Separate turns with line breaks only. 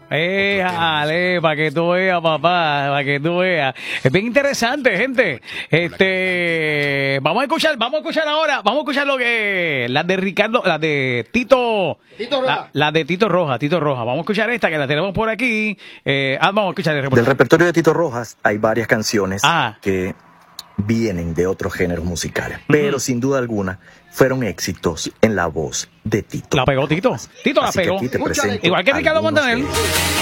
Ale, para que tú veas, papá, para que tú veas. Es bien interesante, gente. Vamos a escuchar ahora, vamos a escuchar lo que las de Ricardo, las de Tito Roja. Las de Tito Roja. Vamos a escuchar esta que la tenemos por aquí. Vamos a escuchar el reportaje.
Del repertorio de Tito Rojas hay varias canciones que vienen de otros géneros musicales, pero sin duda alguna fueron éxitos en la voz de Tito.
La pegó Tito. Tito la
Así que
pegó.
aquí te presento
Igual que Ricardo
algunos de
Montaner.
ellos.